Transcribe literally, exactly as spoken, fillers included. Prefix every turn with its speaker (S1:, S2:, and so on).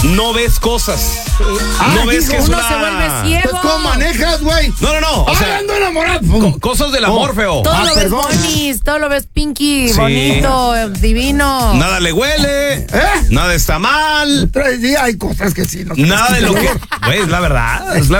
S1: no ves cosas.
S2: Ah,
S1: no ves
S2: hijo,
S1: que es
S3: uno
S1: una...
S3: se vuelve ciego.
S2: Pues, ¿cómo manejas, güey?
S1: No, no, no. O
S2: Ah,
S1: sea,
S2: ando enamorado.
S1: co- cosas del amor, feo.
S3: Todo
S2: Ah,
S3: lo ves
S2: perdón.
S3: bonis, todo lo ves pinky,
S1: Sí.
S3: bonito, divino.
S1: Nada le huele.
S2: ¿Eh?
S1: Nada está mal.
S2: Tres días hay cosas que sí. No
S1: Nada de lo que... Güey, es la verdad. Es la